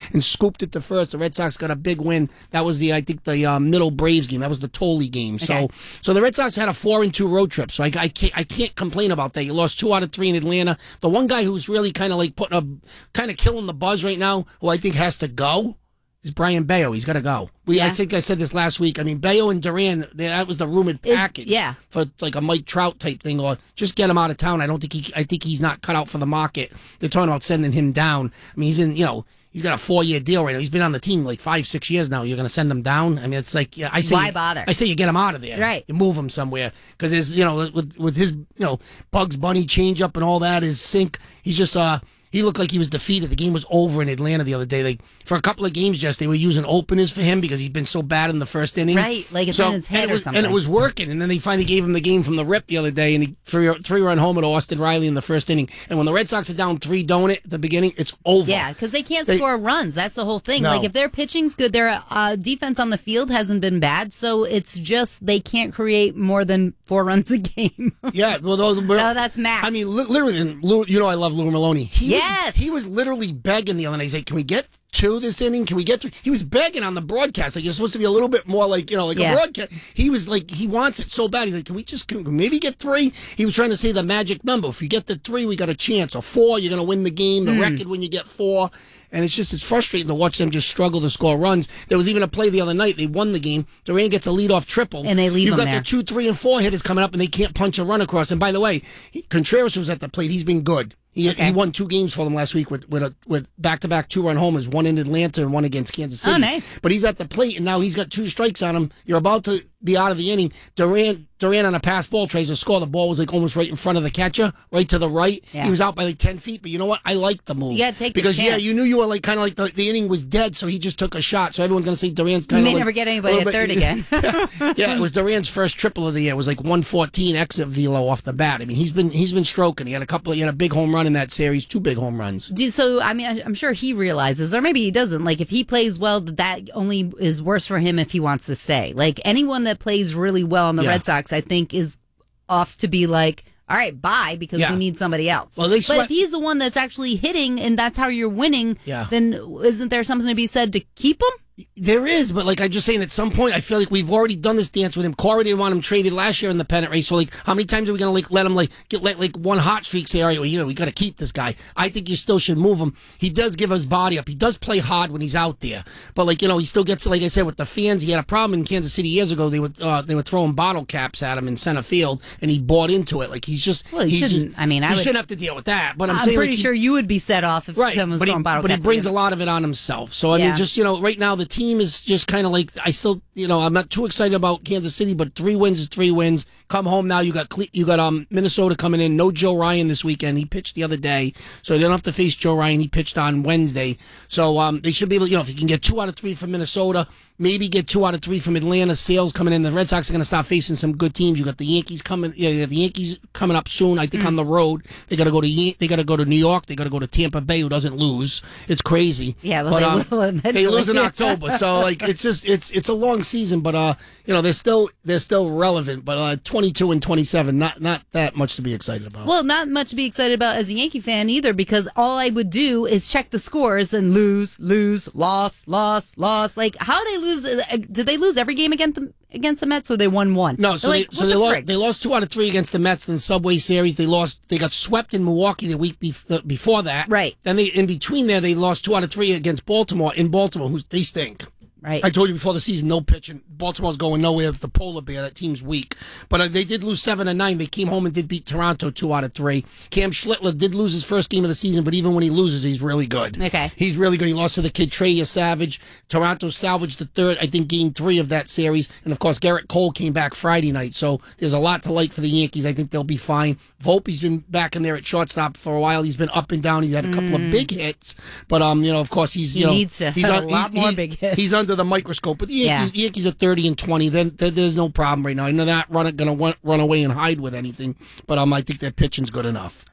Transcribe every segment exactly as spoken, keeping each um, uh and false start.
and scooped it to first. The Red Sox got a big win. That was the, I think, the uh, middle Braves game. That was the Tolley game. Okay. So so the Red Sox had a four and two road trip. So I, I, can't, I can't complain about that. You lost two out of three in Atlanta. The one guy who's really kind of like putting a, kind of killing the buzz right now, who I think has to go, is Brian Bayo. He's got to go. We, Yeah. I think I said this last week. I mean, Bayo and Duran, that was the rumored It- package yeah. for like a Mike Trout type thing, or just get him out of town. I don't think he, I think he's not cut out for the market. They're talking about sending him down. I mean, he's in, you know, he's got a four-year deal right now. He's been on the team like five, six years now. You're going to send him down? I mean, it's like, yeah, I say, Why you, bother? I say you get him out of there. Right. You move him somewhere. Because his, you know, with, with his, you know, Bugs Bunny changeup and all that, his sink, he's just, uh, he looked like he was defeated. The game was over in Atlanta the other day. Like, for a couple of games, just they were using openers for him because he's been so bad in the first inning. Right, like it's in his head and it or was, something. And it was working. And then they finally gave him the game from the rip the other day, and he three three run homer to Austin Riley in the first inning. And when the Red Sox are down three, don't it at the beginning, it's over. Yeah, because they can't They- score runs. That's the whole thing. No. Like, if their pitching's good, their uh, defense on the field hasn't been bad, so it's just they can't create more than four runs a game. Yeah, well, those, No, that's max. I mean, li- literally, and Lou, you know, I love Lou Maloney. He Yes. was, he was literally begging the other night. He's like, "Can we get two this inning? Can we get three?" He was begging on the broadcast. Like, you're supposed to be a little bit more like, you know, like Yeah. a broadcast. He was like, he wants it so bad. He's like, "Can we just can we maybe get three?" He was trying to say the magic number. If you get the three, we got a chance. Or four, you're going to win the game. The record when you get four. And it's just, it's frustrating to watch them just struggle to score runs. There was even a play the other night. They won the game. Duran gets a leadoff triple. And they leave You've him got there. the two, three, and four hitters coming up, and they can't punch a run across. And by the way, he, Contreras was at the plate. He's been good. He, Okay. he won two games for them last week with with, a, with back-to-back two-run homers, one in Atlanta and one against Kansas City. Oh, nice. But he's at the plate, and now he's got two strikes on him. You're about to be out of the inning. Duran Duran on a pass ball tries to score. The ball was like almost right in front of the catcher, right to the right. Yeah. He was out by like ten feet, but you know what? I like the move. You gotta take the Because, yeah, chance. you knew you were like kind of like the, the inning was dead, so he just took a shot. So everyone's going to say Duran's kind You of may like never get a anybody little at third bit- again. yeah, yeah, it was Duran's first triple of the year. It was like one fourteen exit velo off the bat. I mean, he's been he's been stroking. He had a couple. Of, he had a big home run in that series. Two big home runs. Do- So, I mean, I- I'm sure he realizes, or maybe he doesn't. Like, if he plays well, that only is worse for him if he wants to stay. Like, anyone that plays really well on the Yeah. Red Sox, I think, is off to be like, all right, bye, because Yeah. we need somebody else. Well, they but sweat- if he's the one that's actually hitting and that's how you're winning, Yeah. then isn't there something to be said to keep him? There is, but like I'm just saying, at some point, I feel like we've already done this dance with him. Corey didn't want him traded last year in the pennant race. So like, how many times are we gonna like let him like get let like one hot streak? Say, all right, well, yeah, we got to keep this guy. I think you still should move him. He does give his body up. He does play hard when he's out there, but like you know, he still gets like I said with the fans. He had a problem in Kansas City years ago. They were uh, they were throwing bottle caps at him in center field, and he bought into it. Like he's just Well, he he's shouldn't. just- I mean, I he would- shouldn't have to deal with that. But I'm, I'm saying pretty like, he- sure you would be set off if Right, someone was but he, throwing bottle but he caps at brings you. a lot of it on himself. So I Yeah. mean, just you know, right now the team is just kind of like I still, you know, I'm not too excited about Kansas City, but three wins is three wins. Come home now. You got Cle- you got um Minnesota coming in. No Joe Ryan this weekend. He pitched the other day, so they don't have to face Joe Ryan. He pitched on Wednesday, so um they should be able. You know, if you can get two out of three from Minnesota, maybe get two out of three from Atlanta. Sales coming in. The Red Sox are going to start facing some good teams. You got the Yankees coming. Yeah, you got the Yankees coming up soon. I think on the road they got to go to Yan- they got to go to New York. They got to go to Tampa Bay, who doesn't lose. It's crazy. Yeah, well, they um, will eventually. They lose in October, so like it's just it's it's a long season, but uh you know they're still they're still relevant. But uh twenty-two and twenty-seven, not not that much to be excited about. Well, not much to be excited about as a Yankee fan either, because all I would do is check the scores and lose, lose, loss, loss, loss. Like, how they lose? Uh, did they lose every game against the against the Mets, or they won one? No, so They're they like, so what they the lost frick? they lost two out of three against the Mets in the Subway Series. They lost they got swept in Milwaukee the week bef- before that. Right. Then they in between there they lost two out of three against Baltimore in Baltimore, who they stink. Right. I told you before the season, no pitching. Baltimore's going nowhere with the polar bear. That team's weak. But uh, they did lose seven to nine. They came home and did beat Toronto two out of three. Cam Schlittler did lose his first game of the season, but even when he loses, he's really good. Okay. He's really good. He lost to the kid Treya Savage. Toronto salvaged the third, I think, game three of that series. And of course, Garrett Cole came back Friday night. So there's a lot to like for the Yankees. I think they'll be fine. Volpe's been back in there at shortstop for a while. He's been up and down. He's had a couple of big hits, but um, you know, of course, he's He you know needs to he's have un- a lot he- more he- big hits. He's under the microscope. But the Yankees, Yeah. Yankees are thirty and twenty. Then then there's no problem right now. I know they're not run, going to run away and hide with anything, but um, I think their pitching's good enough.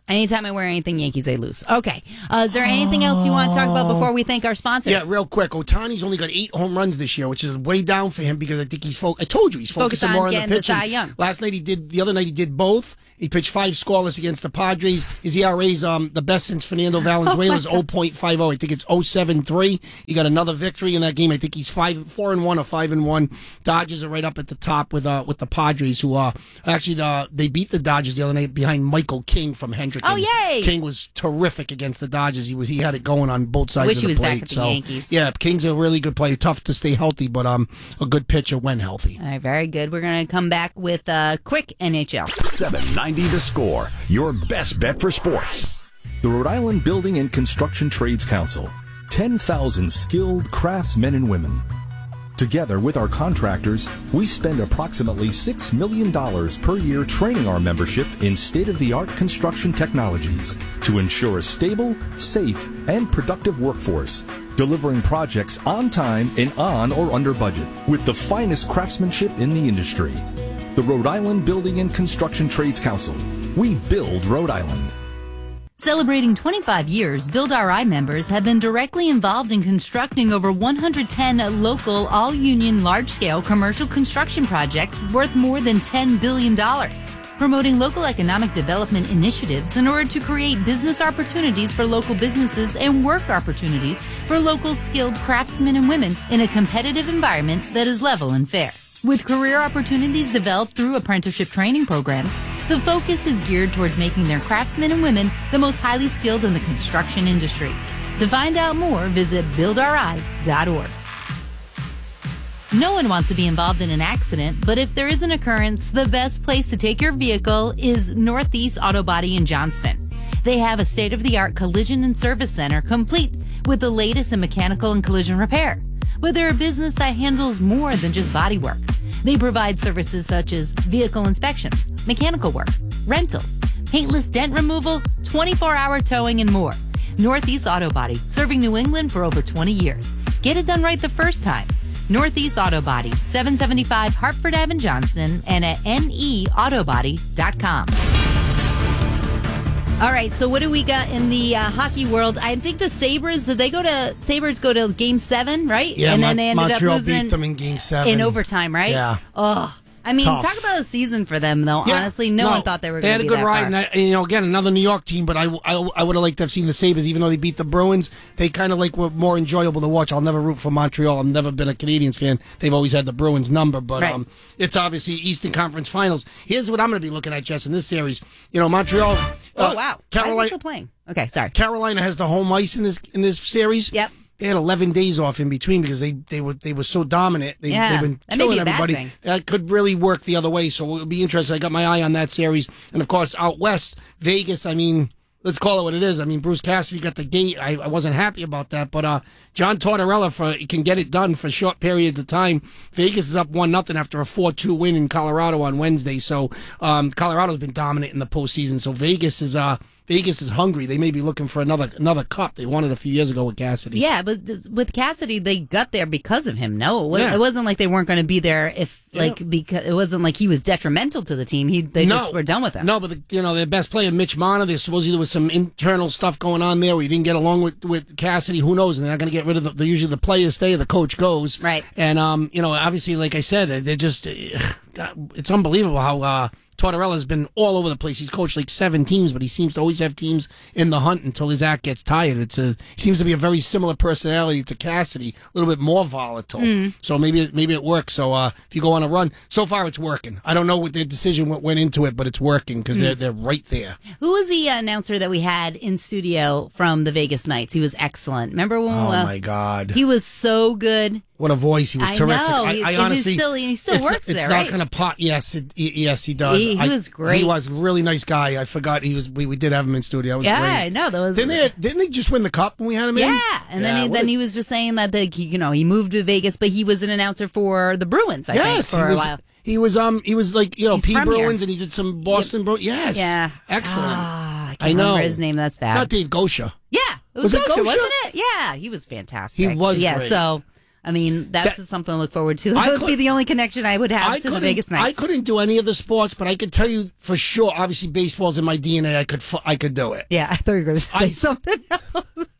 Anytime I wear anything Yankees, they lose. Okay. Uh, is there anything else you want to talk about before we thank our sponsors? Yeah, real quick. Otani's only got eight home runs this year, which is way down for him because I think he's fo- I told you he's Focus focusing on more on the getting the pitching. Cy Young. Last night he did. The other night he did both. He pitched five scoreless against the Padres. His E R A's um the best since Fernando Valenzuela's oh point five oh. I think it's oh seven three. He got another victory in that game. I think he's five four and one or five and one. Dodgers are right up at the top with uh with the Padres, who uh actually the they beat the Dodgers the other night behind Michael King from Hendrick. Oh, yay! King was terrific against the Dodgers. He was he had it going on both sides Wish of the he was plate. back at the so Yankees. yeah, King's a really good player. Tough to stay healthy, but um a good pitcher when healthy. All right, very good. We're going to come back with a quick N H L. seven ninety The Score, your best bet for sports. The Rhode Island Building and Construction Trades Council. ten thousand skilled craftsmen and women. Together with our contractors, we spend approximately six million dollars per year training our membership in state-of-the-art construction technologies to ensure a stable, safe, and productive workforce, delivering projects on time and on or under budget with the finest craftsmanship in the industry. The Rhode Island Building and Construction Trades Council. We build Rhode Island. Celebrating twenty-five years, Build R I members have been directly involved in constructing over one hundred ten local, all-union, large-scale commercial construction projects worth more than ten billion dollars, promoting local economic development initiatives in order to create business opportunities for local businesses and work opportunities for local skilled craftsmen and women in a competitive environment that is level and fair. With career opportunities developed through apprenticeship training programs, the focus is geared towards making their craftsmen and women the most highly skilled in the construction industry. To find out more, visit build R I dot org. No one wants to be involved in an accident, but if there is an occurrence, the best place to take your vehicle is Northeast Auto Body in Johnston. They have a state-of-the-art collision and service center complete with the latest in mechanical and collision repair. But they're a business that handles more than just body work. They provide services such as vehicle inspections, mechanical work, rentals, paintless dent removal, twenty-four hour towing, and more. Northeast Auto Body, serving New England for over twenty years. Get it done right the first time. Northeast Auto Body, seven seventy-five Hartford Avenue, Johnston, and at N E autobody dot com. All right, so what do we got in the uh, hockey world? I think the Sabres, did they go to, Sabres go to game seven, right? Yeah, and Mon- then they ended Montreal up losing beat them in game seven. in overtime, right? Yeah. Oh, I mean, Tough. talk about a season for them, though. Yeah. Honestly, no, one thought they were They going had to a be good that ride, far. and I, and, you know, again, another New York team. But I, I, I would have liked to have seen the Sabres, even though they beat the Bruins. They kind of like were more enjoyable to watch. I'll never root for Montreal. I've never been a Canadiens fan. They've always had the Bruins number, but Right. um, it's obviously Eastern Conference Finals. Here's what I'm going to be looking at, Jess, in this series. You know, Montreal. Oh, uh, wow. Why are they Carolina. still playing? Okay, sorry. Carolina has the home ice in this in this series. Yep. They had eleven days off in between because they, they were they were so dominant. They, Yeah, they've been that may killing be a bad everybody. thing. That could really work the other way. So it'll be interesting. I got my eye on that series, and of course out west, Vegas. I mean, let's call it what it is. I mean, Bruce Cassidy got the gate. I, I wasn't happy about that, but uh, John Tortorella for can get it done for short periods of time. Vegas is up one nothing after a four two win in Colorado on Wednesday. So um, Colorado's been dominant in the postseason. So Vegas is uh. Vegas is hungry. They may be looking for another another cup. They won it a few years ago with Cassidy. Yeah, but th- with Cassidy, they got there because of him. No, it, wa- Yeah. it wasn't like they weren't going to be there if, Yeah. like, because it wasn't like he was detrimental to the team. He They no, just were done with him. No, but the, you know their best player, Mitch Marner. There supposedly there was some internal stuff going on there where he didn't get along with, with Cassidy. Who knows? And they're not going to get rid of the, the. Usually the players stay, the coach goes. Right. And um, you know, obviously, like I said, they're just. It's unbelievable how. Uh, Tortorella's been all over the place. He's coached like seven teams, but he seems to always have teams in the hunt until his act gets tired. It's a he seems to be a very similar personality to Cassidy, a little bit more volatile. Mm. So maybe it, maybe it works. So uh, if you go on a run, so far it's working. I don't know what their decision went, went into it, but it's working because Mm. they're they're right there. Who was the announcer that we had in studio from the Vegas Knights? He was excellent. Remember when? Oh uh, my God! He was so good. What a voice! He was I terrific. know. I, He- I is he honestly, still- he still it's, works it's there, not right? going to pot. Yes, it, yes, he does. He- he I- was great. He was a really nice guy. I forgot he was. We, we did have him in studio. That was Yeah, great. I know. That was Didn't they? Didn't they just win the cup when we had him in? Yeah, and then Yeah, he, what then a- he was just saying that the, he, you know he moved to Vegas, but he was an announcer for the Bruins. I Yes, think for he was. a while. He was. Um, he was like you know He's P from here. Bruins, and he did some Boston Bruins. Yes. Yeah, Excellent. Ah, I I can't know. remember his name. That's bad. Not Dave Gosha. Yeah, it was, Was it Gosha, Gosha? wasn't it? Yeah, he was fantastic. He was Yeah, great. so I mean, that's That- something to look forward to. That I would could- be the only connection I would have I to the couldn't- Vegas I Knights. couldn't do any of the sports, but I could tell you for sure. Obviously, baseball's in my D N A. I could, fu- I could do it. Yeah, I thought you were going to say I- something else.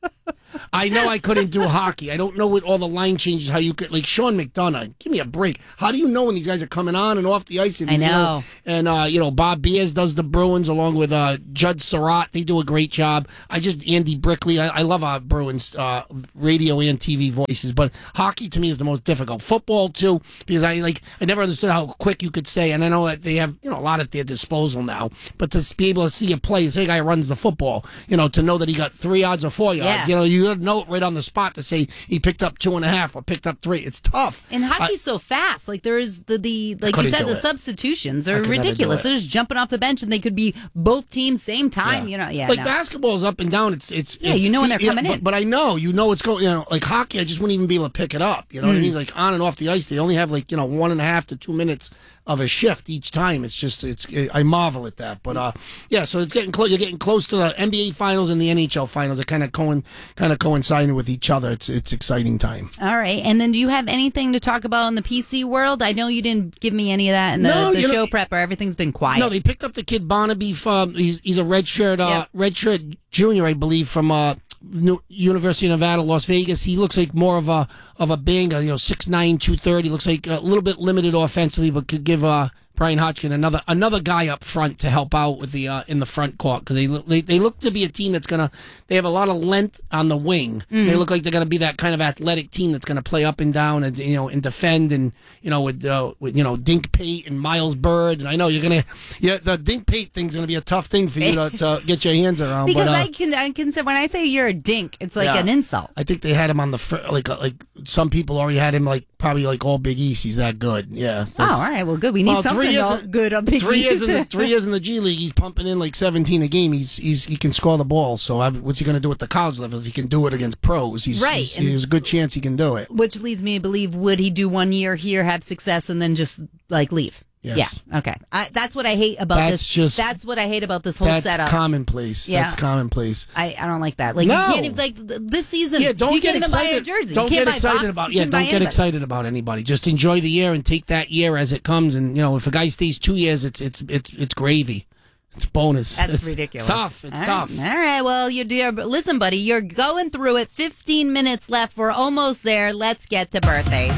I know I couldn't do hockey. I don't know with all the line changes how you could, like Sean McDonough. Give me a break. How do you know when these guys are coming on and off the ice? And, I you know. And uh, you know, Bob Beers does the Bruins along with uh, Judd Surratt. They do a great job. I just Andy Brickley. I, I love our Bruins uh, radio and T V voices, but hockey to me is the most difficult. Football too, because I like I never understood how quick you could say. And I know that they have you know a lot at their disposal now, but to be able to see a play, say a guy runs the football, you know, to know that he got three yards or four yards, Yeah. you know, you gotta know it right on the spot to say he picked up two and a half or picked up three. It's tough. And hockey's so fast. Like there is the, the like you couldn't said, do the it. substitutions I are could never do ridiculous. it. They're just jumping off the bench and they could be both teams same time. You know, yeah. like no. basketball is up and down. It's it's Yeah, it's you know when feet- they're coming yeah, in. But, but I know you know it's going. You know, like hockey, I just wouldn't even be able to pick it up. You know Mm. what I mean? Like on and off the ice, they only have like you know one and a half to two minutes of a shift each time. It's just it's I marvel at that. But uh, yeah, so it's getting close. You're getting close to the N B A finals and the N H L finals. They're kind of coin kind of coinciding with each other. It's it's exciting time. All right. And then do you have anything to talk about in the P C world? I know you didn't give me any of that in the, No, the you know- show prep, or everything's been quiet. No, they picked up the kid Barnaby from he's he's a redshirt uh Yep. redshirt junior, I believe, from uh New, University of Nevada, Las Vegas. He looks like more of a of a banger, you know, six nine, two thirty. Looks like a little bit limited offensively, but could give uh Brian Hodgkin another another guy up front to help out with the uh, in the front court because they, look- they they look to be a team that's gonna they have a lot of length on the wing. They look like they're gonna be that kind of athletic team that's gonna play up and down and you know and defend and you know with uh, with you know Dink Pate and Miles Bird and I know you're gonna yeah the Dink Pate thing's gonna be a tough thing for you to, to get your hands around. because but, uh, I can I can say when I say you're a dink, it's like yeah. an insult. I think they had him on the fir- like uh, like some people already had him like probably like all Big East. He's that good. Yeah. Oh, all right. Well, good. We need Well, three something years all in- good up Big Three years East. in the three years in the G League, he's pumping in like seventeen a game. He's he's he can score the ball. So I, what's he going to do at the college level if he can do it against pros? He's, Right, He's, and- there's a good chance he can do it. Which leads me to believe, would he do one year here, have success, and then just like leave? Yes. Yeah. Okay. I, that's what I hate about That's this. just- that's what I hate about this whole That's setup. commonplace. Yeah. That's commonplace. I, I don't like that. Like No. you can't even, like th- this season. Yeah, don't you get can't even buy a excited. jersey. Don't you can't get buy excited box, about you yeah. can't Don't buy get anybody. excited about anybody. Just enjoy the year and take that year as it comes. And you know, if a guy stays two years, it's it's it's it's gravy. It's bonus. That's It's- ridiculous. It's tough. It's All tough. Right. All right. Well, you dear, but listen, buddy, you're going through it. Fifteen minutes left. We're almost there. Let's get to birthdays.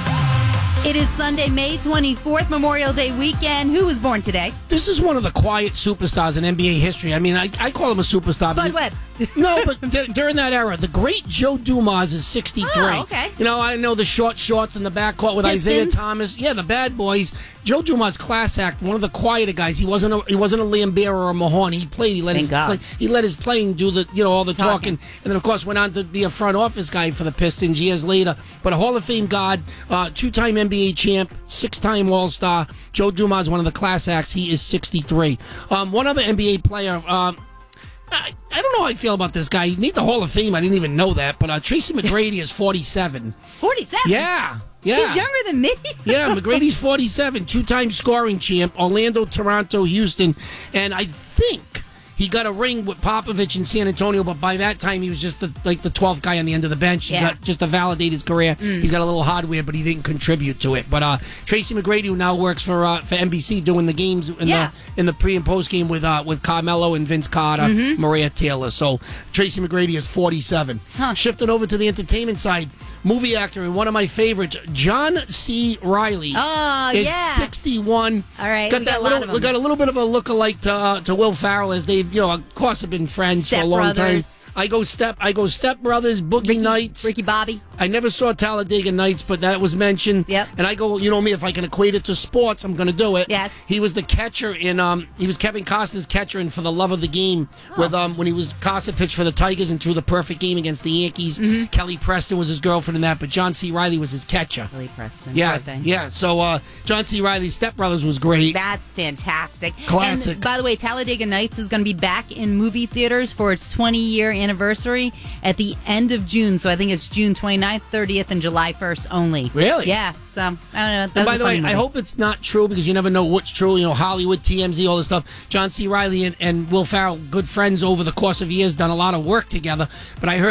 It is Sunday, May twenty-fourth, Memorial Day weekend. Who was born today? This is one of the quiet superstars in N B A history. I mean, I, I call him a superstar. Spud because- Webb. No, but d- during that era, the great Joe Dumas is sixty-three. Oh, okay. You know, I know the short shorts in the backcourt with Pistons. Isaiah Thomas. Yeah, the bad boys. Joe Dumas, class act, one of the quieter guys. He wasn't a, he wasn't a Lambert or a Mahorn. He played. He let Thank his God. play, he let his playing do the you know all the Talking. talking. And then of course went on to be a front office guy for the Pistons years later. But a Hall of Fame god, uh, two-time N B A champ, six-time All-Star. Joe Dumas, one of the class acts. He is sixty-three. Um, one other N B A player. Um, I, I don't know how I feel about this guy. He made the Hall of Fame. I didn't even know that. But uh, Tracy McGrady is forty-seven. forty-seven. Yeah. Yeah. He's younger than me. Yeah, McGrady's forty-seven, two-time scoring champ, Orlando, Toronto, Houston, and I think he got a ring with Popovich in San Antonio, but by that time he was just the, like the twelfth guy on the end of the bench. He Yeah. got just to validate his career. He's got a little hardware, but he didn't contribute to it. But uh, Tracy McGrady, who now works for uh, for N B C, doing the games in Yeah. the in the pre and post game with uh, with Carmelo and Vince Carter, Maria Taylor. So Tracy McGrady is forty-seven. Huh. Shifting over to the entertainment side, movie actor and one of my favorites, John C. Reilly. Oh, is yeah. sixty-one. All right, got we that got a little, lot of them. got a little bit of a look-alike to uh, to Will Ferrell, as they've you know of course have been friends for a Step long Brothers. time. I go step, I go Step Brothers, Boogie Ricky, Nights. Ricky Bobby. I never saw Talladega Nights, but that was mentioned. Yep. And I go, you know me, if I can equate it to sports, I'm going to do it. Yes. He was the catcher in, um, he was Kevin Costner's catcher in For the Love of the Game, with um when he was Costner pitched for the Tigers and threw the perfect game against the Yankees. Mm-hmm. Kelly Preston was his girlfriend in that, but John C. Reilly was his catcher. Billy Preston. Yeah, Poor thing. yeah. So uh, John C. Reilly's Step Brothers was great. That's fantastic. Classic. And by the way, Talladega Nights is going to be back in movie theaters for its twenty-year anniversary at the end of June. So I think it's June twenty-ninth, thirtieth, and July first only. Really? Yeah. So, I don't know. That And was by a the way, funny movie. I hope it's not true because you never know what's true. You know, Hollywood, T M Z, all this stuff. John C. Reilly and, and Will Ferrell, good friends over the course of years, done a lot of work together. But I heard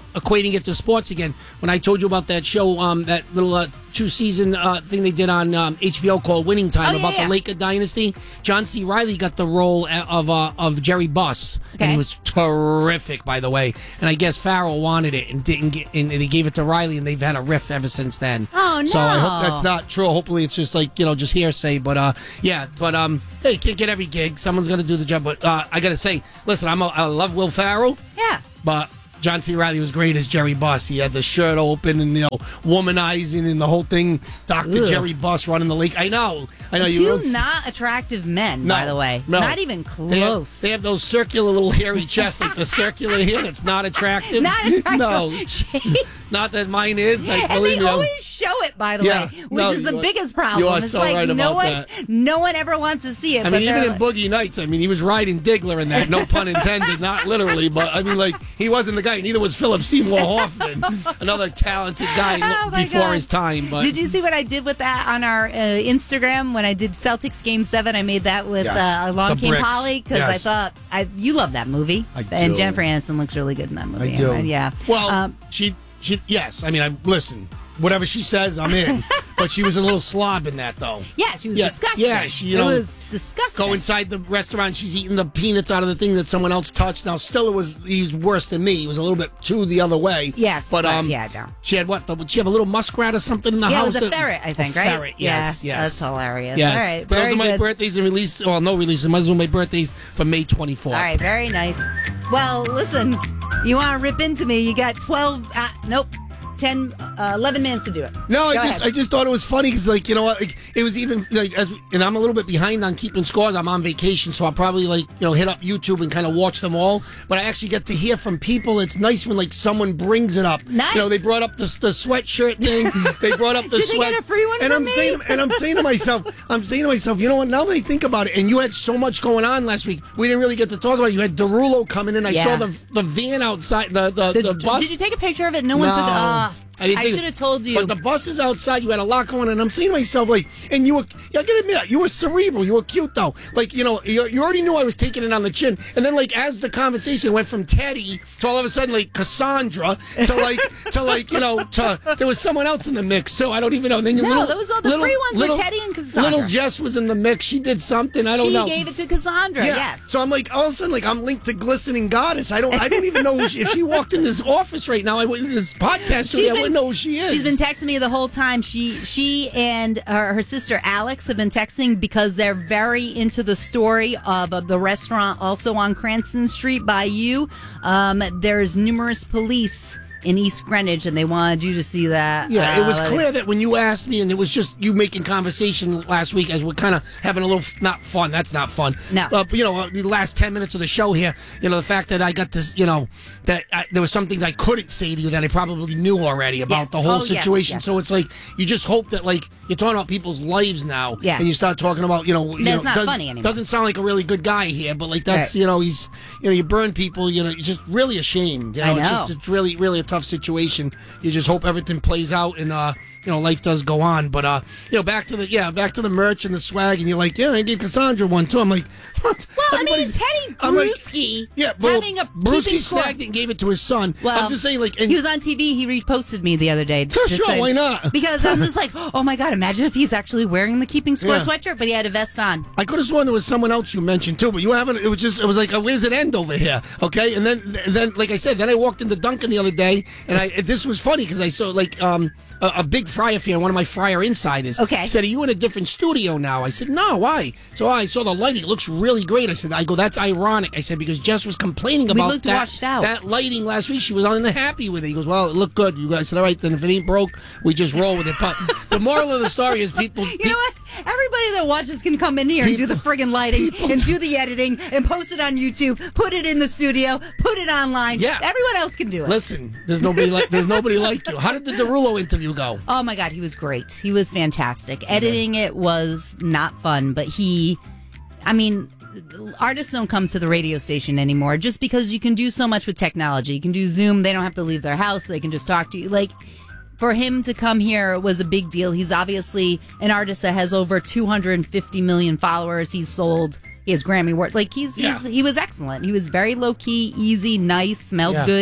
equating it to sports again. When I told you about that show, um, that little uh, two-season uh, thing they did on um, H B O called Winning Time Oh, yeah, about yeah. the Laker dynasty, John C. Reilly got the role of uh, of Jerry Buss, and Okay. he was terrific, by the way. And I guess Farrell wanted it and didn't get, and they gave it to Riley, and they've had a rift ever since then. Oh, So I hope no. that's not true. Hopefully, it's just like you know, just hearsay. But uh, yeah, but um, hey, you can't get every gig. Someone's got to do the job. But uh, I got to say, listen, I'm a, I love Will Farrell, Yeah. but John C. Reilly was great as Jerry Buss. He had the shirt open and, you know, womanizing and the whole thing. Doctor Ugh. Jerry Buss running the league. I know. I know. you Two don't- not attractive men, No, by the way. no. Not even They have, close. they have those circular little hairy chests, like the circular hair that's not attractive. Not attractive. No, Shade. not that mine is. Like, And believe they me, always show it, by the Yeah, way, which no, is the you are- biggest problem. you are it's so like right no about one, that. no one ever wants to see it. I but mean, even they're in like- Boogie Nights, I mean, he was riding Diggler in that, no pun intended, not literally, but I mean, like, he wasn't the guy. Neither was Philip Seymour Hoffman, another talented guy Oh, my before God. his time. But Did you see what I did with that on our uh, Instagram when I did Celtics Game Seven? I made that with Yes. uh, Along The Came bricks. Polly because I Yes. thought I you love that movie, I and do. Jennifer Aniston looks really good in that movie. I do. And, yeah. Well, Um, she, she, yes. I mean, I listen. Whatever she says, I'm in. But she was a little slob in that, though. yeah, she was Yeah, disgusting. yeah, she, you it know, was disgusting. Go inside the restaurant. She's eating the peanuts out of the thing that someone else touched. Now, Stiller was he's worse than me. He was a little bit too the other way. Yes, but but um, yeah, no. She had what? Did she have a little muskrat or something in the Yeah, it house? was a that- ferret, I think, a right? Ferret. Yes, Yeah, yes. that's hilarious. Yes. All right, But those very are my good. birthdays and release. Well, no releases. Might as well my birthdays for May twenty-fourth. All right, very nice. Well, listen, you want to rip into me? You got twelve. Uh, nope. ten, uh, eleven minutes to do it. No, I Go just ahead. I just thought it was funny because like you know what like, it was even like as and I'm a little bit behind on keeping scores. I'm on vacation, so I'll probably like you know hit up YouTube and kind of watch them all. But I actually get to hear from people. It's nice when like someone brings it up. Nice. You know, they brought up the the sweatshirt thing. They brought up the Did they sweat. get a free one and from I'm me? saying and I'm saying to myself, I'm saying to myself, you know what? Now that I think about it, and you had so much going on last week, we didn't really get to talk about it. You had Derulo coming in. I Yeah. saw the the van outside the the, the, Did, bus. did you take a picture of it? No one No. took. Uh, I didn't I think- should have told you. But the bus is outside. You had a lot going on. And I'm saying to myself, like, and you were, I gotta admit, you were cerebral. You were cute, though. Like, you know, you, you already knew I was taking it on the chin. And then, like, as the conversation went from Teddy to all of a sudden, like, Cassandra to, like, to, like, you know, to, there was someone else in the mix, too. I don't even know. And then you No, little, those are the little, free ones were little, Teddy and Cassandra. Little Jess was in the mix. She did something. I don't she know. gave it to Cassandra. Yeah. Yes. So I'm like, all of a sudden, like, I'm linked to Glistening Goddess. I don't, I don't even know who she, if she walked in this office right now. I wouldn't this podcast studio. I wouldn't know who she is. She's been texting me the whole time. She she and her, her sister Alex have been texting because they're very into the story of, of the restaurant also on Cranston Street by you. Um, there's numerous police in East Greenwich, and they wanted you to see that. Yeah, it was Uh, clear that when you asked me, and it was just you making conversation last week as we're kind of having a little, not fun, that's not fun. No. Uh, but, you know, uh, the last ten minutes of the show here, you know, the fact that I got this, you know, that I, there were some things I couldn't say to you that I probably knew already about Yes. the whole Oh, yes, situation. yes. So it's like, you just hope that, like, you're talking about people's lives now. Yeah. And you start talking about, you know, you That's know, not does, funny anymore. doesn't sound like a really good guy here, but, like, that's, Right. you know, he's, you know, you burn people, you know, it's just really ashamed. You know, I It's know. just, it's really, really a tough situation. You just hope everything plays out and uh you know life does go on. But uh you know back to the yeah back to the merch and the swag, and you're like, yeah, I gave Cassandra one too. I'm like, what? Well, I mean, Everybody's- Teddy I'm like, Bruschi yeah, but having a Bruschi keeping score. snagged it and gave it to his son. Well, I'm just saying, like, and he was on T V. He reposted me the other day. Sure, just sure, saying- why not? Because I'm just like, oh my god! Imagine if he's actually wearing the Keeping Score Yeah. sweatshirt, but he had a vest on. I could have sworn there was someone else you mentioned too, but you haven't. It was just, it was like, where's it end over here? Okay, and then, then, like I said, then I walked into Dunkin' the other day, and I this was funny because I saw like um a, a big Fryer fan, one of my Fryer insiders. Okay. Said, are you in a different studio now? I said, no, why? So I saw the lighting; it looks really great. I said, I go, that's ironic. I said because Jess was complaining about looked that washed out. that lighting last week. She was unhappy with it. He goes, well, it looked good. You guys said, all right, then if it ain't broke, we just roll with it. But the moral of the story is people. You know what? Everybody that watches can come in here and do the friggin' lighting and do the editing and post it on YouTube, put it in the studio, put it online. Yeah. Everyone else can do it. Listen, there's nobody like there's nobody like you. How did the Derulo interview go? Oh my God, he was great. He was fantastic. Editing it was not fun, but he, I mean, artists don't come to the radio station anymore just because you can do so much with technology. You can do Zoom. They don't have to leave their house. They can just talk to you. Like, for him to come here was a big deal. He's obviously an artist that has over two hundred fifty million followers. He's sold. He has Grammy award. Like he's, Yeah. he's he was excellent. He was very low key, easy, nice, smelled Yeah. good.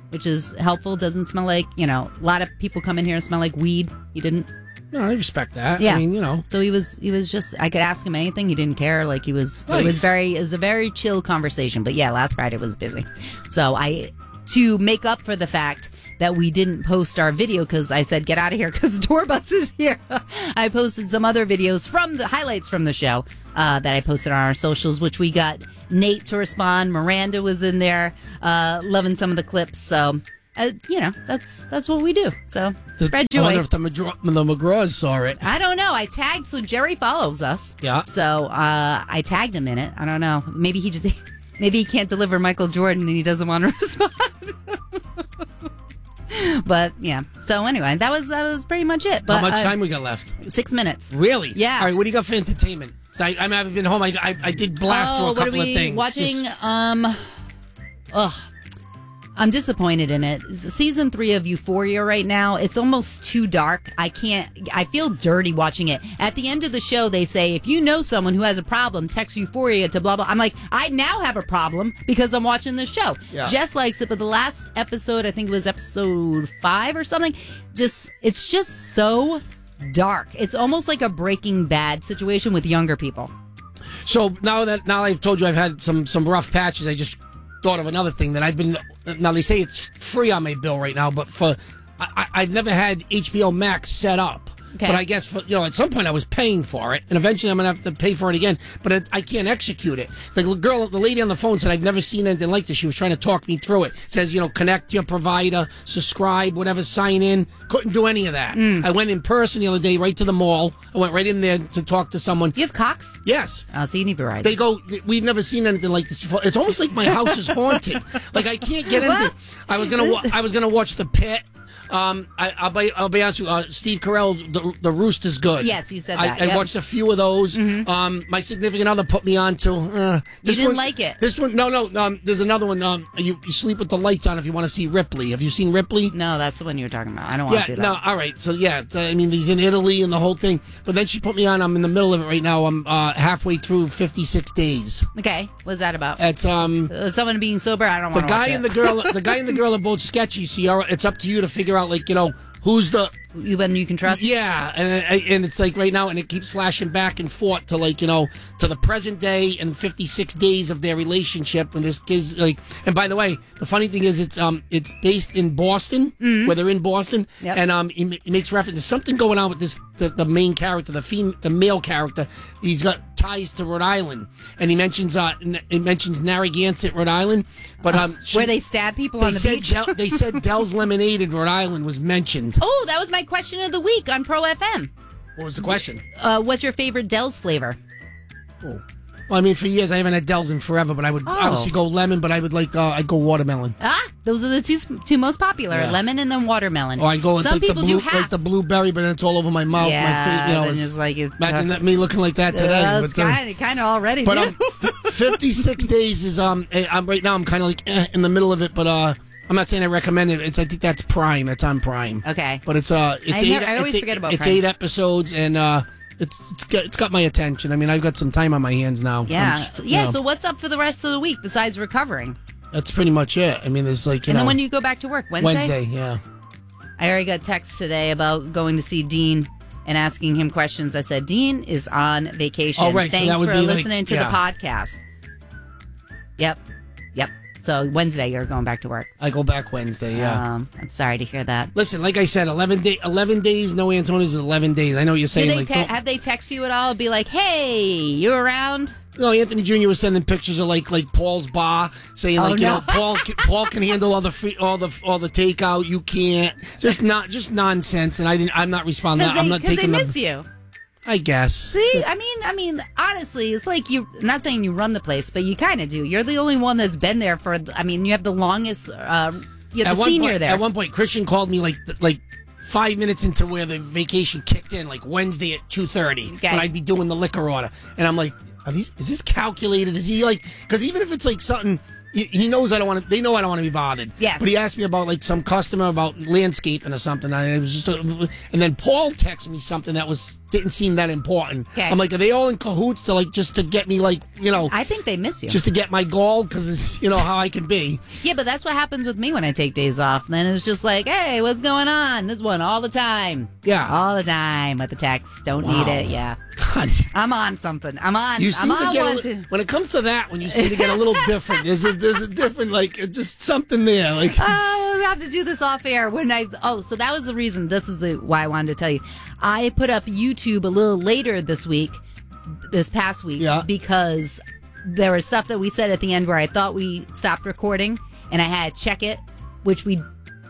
which is helpful. Doesn't smell like, you know, a lot of people come in here and smell like weed. He didn't. No, I respect that. Yeah. I mean, you know. So he was, he was just, I could ask him anything. He didn't care. Like he was, Nice. it was very, it was a very chill conversation. But yeah, last Friday was busy. So I, to make up for the fact that we didn't post our video because I said, get out of here because the tour bus is here. I posted some other videos from the highlights from the show uh, that I posted on our socials, which we got Nate to respond. Miranda was in there, uh, loving some of the clips. So, uh, you know, that's that's what we do. So spread joy. I wonder if the, Madro- the McGraws saw it. I don't know. I tagged, so Jerry follows us. Yeah. So uh, I tagged him in it. I don't know. Maybe he just, maybe he can't deliver Michael Jordan and he doesn't want to respond. But yeah. So anyway, that was that was pretty much it. But, How much uh, time we got left? Six minutes. Really? Yeah. All right. What do you got for entertainment? So I, I haven't been home. I, I I did blast oh, through a couple what are we of things. watching? Just- Um, ugh. I'm disappointed in it. Season three of Euphoria right now, it's almost too dark. I can't, I feel dirty watching it. At the end of the show, they say, if you know someone who has a problem, text Euphoria to blah, blah. I'm like, I now have a problem because I'm watching this show. Yeah. Jess likes it, but the last episode, I think it was episode five or something, just, it's just so dark. It's almost like a Breaking Bad situation with younger people. So now that now I've told you I've had some some rough patches, I just thought of another thing that I've been. Now they say it's free on my bill right now, but for I, I- I've never had H B O Max set up. Okay. But I guess for, you know at some point I was paying for it, and eventually I'm gonna have to pay for it again. But it, I can't execute it. The girl, the lady on the phone said I've never seen anything like this. She was trying to talk me through it. Says you know connect your provider, subscribe, whatever, sign in. Couldn't do any of that. I went in person the other day, right to the mall. I went right in there to talk to someone. You have Cox? Yes. Oh, so you need Verizon. They go, we've never seen anything like this before. It's almost like my house is haunted. Like I can't get anything. I was gonna, wa- I was gonna watch The Pit. Um, I, I'll be, I'll be honest with you. Uh, Steve Carell, the, the Roost is good. Yes, you said I, that, I yep. watched a few of those. Um, my significant other put me on to. Uh, this didn't one- like it? This one, no, no. Um, there's another one. Um, you, you sleep with the lights on if you want to see Ripley. Have you seen Ripley? No, that's the one you were talking about. I don't want to Yeah, see that. no, all right. So, yeah, it's, uh, I mean, he's in Italy and the whole thing. But then she put me on. I'm in the middle of it right now. I'm uh, halfway through fifty-six days. Okay, what's that about? It's um Uh, someone being sober? I don't the want to watch guy it. and the girl. The guy and the girl are both sketchy. So you're, it's up to you to figure out, like, you know, who's the. You, when you can trust? Yeah, and and it's like right now, and it keeps flashing back and forth to like you know to the present day and fifty-six days of their relationship. And this kid's like, and by the way, the funny thing is, it's um it's based in Boston, where they're in Boston, Yep. and um he, ma- he makes reference. There's something going on with this the, the main character, the fem- the male character. He's got ties to Rhode Island, and he mentions uh n- he mentions Narragansett, Rhode Island, but um she- Where they stab people they on the said beach? Del- they said Dell's Lemonade in Rhode Island was mentioned. Oh, that was my question of the week on Pro F M. What was the question? Uh, what's your favorite Dell's flavor? Oh. Well, I mean, for years I haven't had Dells in forever, but I would Oh. obviously go lemon, but I would like uh, I'd go watermelon. Ah, those are the two two most popular: Yeah. lemon and then watermelon. Or I go with Some like the people blue, do half. like the blueberry, but then it's all over my mouth. yeah, my face, you know, then it's, it's like it, imagine that, me looking like that today. Uh, it's but, uh, kind of kind of already. but dude. um, f- fifty-six days is um, eh, I'm right now. I'm kind of like eh, in the middle of it, but uh, I'm not saying I recommend it. It's I think that's Prime. That's on Prime. Okay. But it's uh, it's I eight. never- I always it's, forget about It's Prime. eight episodes, and uh, it's it's got, it's got my attention. I mean, I've got some time on my hands now. yeah, I'm just, you yeah. know, So what's up for the rest of the week besides recovering? that's pretty much it. I mean, there's like you And know then when do you go back to work? Wednesday. Wednesday, yeah. I already got text today about going to see Dean and asking him questions. I said, Dean is on vacation. Oh, right, so Thanks that would for be like- listening to yeah. the podcast. Yep. Yep. So Wednesday, you're going back to work. I go back Wednesday, yeah. Um, I'm sorry to hear that. Listen, like I said, eleven day, eleven days. No Antonios is eleven days. I know what you're Do saying. they like, te- don't- have they text you at all? Be like, hey, you around? no, Anthony Junior was sending pictures of like like Paul's bar, saying Oh, like you no. know Paul can, Paul can handle all the free, all the all the takeout. You can't. Just not just nonsense. And I didn't. I'm not responding. Because I'm they, not 'cause they taking miss the. you. I guess. See, I mean, I mean, honestly, it's like you. I'm not saying you run the place, but you kind of do. You're the only one that's been there for. I mean, you have the longest. Uh, you're the At one senior point, there. At one point, Christian called me like like five minutes into where the vacation kicked in, like Wednesday at two thirty, Okay. when I'd be doing the liquor order, and I'm like, Are these, is this calculated? Is he like, because even if it's like something he, he knows I don't want to. They know I don't want to be bothered. Yes. But he asked me about like some customer about landscaping or something. I it was just, a, and then Paul texted me something that was didn't seem that important. Okay. I'm like, are they all in cahoots to like just to get me like you know? I think they miss you. Just to get my goal because it's you know how I can be. Yeah, but that's what happens with me when I take days off. Then it's just like, hey, what's going on? This one all the time. Yeah. All the time with the text. Don't Wow. need it. Yeah. God. I'm on something. I'm on. You I'm seem to on get a one li- too. when it comes to that, when you seem to get a little different. There's a there's a different like just something there. Like Oh, we'll have to do this off air when I. Oh, so that was the reason. This is the why I wanted to tell you. I put up YouTube a little later this week, this past week, Yeah. because there was stuff that we said at the end where I thought we stopped recording, and I had to check it, which we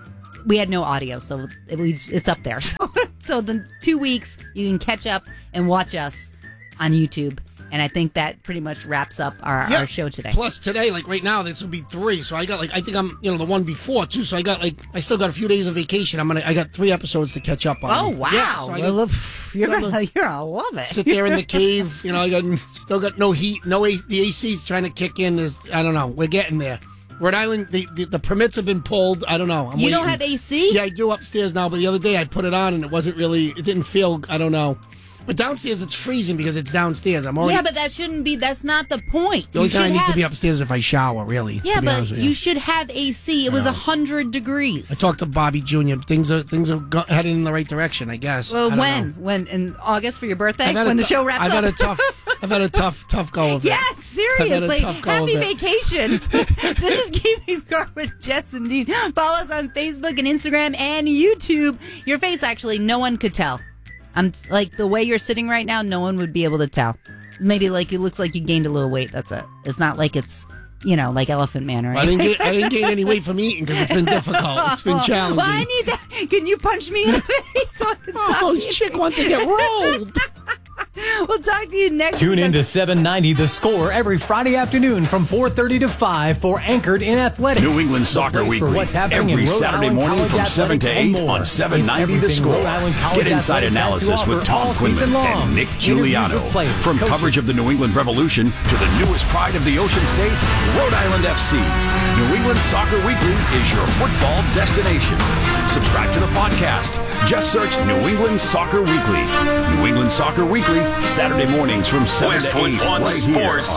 we had no audio, so it was, it's up there. So, so the two weeks you can catch up and watch us on YouTube. And I think that pretty much wraps up our, Yeah. our show today. Plus today, like right now, this will be three. So I got like I think I'm you know the one before too. So I got like I still got a few days of vacation. I'm gonna I got three episodes to catch up on. Oh wow! Yeah, so I Well, got, you're so gonna you're gonna love it. sit there in the cave. You know I got still got no heat. No A, the A C's trying to kick in. There's I don't know. We're getting there. Rhode Island, the, the, the permits have been pulled. I don't know. I'm You don't waiting. have A C? Yeah, I do upstairs now. But the other day I put it on and it wasn't really. It didn't feel. I don't know. But downstairs it's freezing because it's downstairs. I'm already. Yeah, but that shouldn't be. That's not the point. the only You time I should need have, to be upstairs is if I shower. Really. Yeah, to be but honest with you should have A C. It was a hundred degrees. I talked to Bobby Junior Things are things are go- heading in the right direction, I guess. well, I don't when? know. When in August for your birthday? I've had a When the tou- show wraps I've up? had a tough. I've had a tough, tough go of it. Yes, I've had a seriously. tough go Happy of it. vacation. This is Keeping Score with Jess and Dean. Follow us on Facebook and Instagram and YouTube. Your face, actually, no one could tell. I'm t- like the way you're sitting right now. No one would be able to tell. Maybe like it looks like you gained a little weight. That's it. It's not like it's you know like Elephant Man or I anything. didn't get. I didn't gain any weight from eating because it's been difficult. It's been challenging. Well, I need that. Can you punch me in the face so I can stop Oh, you? this chick wants to get rolled. We'll talk to you next Tune week. in to seven ninety The Score every Friday afternoon from four thirty to five for Anchored in Athletics. New England The Soccer place for Weekly, what's happening every in Rhode Saturday Island morning college from seven to athletics eight and more. on seven ninety It's The everything Score. Rhode Island college Get inside athletics has to analysis with offer Tom all season Quinlan long. and Nick Interviews Giuliano. with players, From coaches, coverage of the New England Revolution to the newest pride of the Ocean State, Rhode Island F C. New England Soccer Weekly is your football destination. Subscribe to the podcast. Just search New England Soccer Weekly. New England Soccer Weekly, Saturday mornings from seven to eight. Westwood One right here Sports.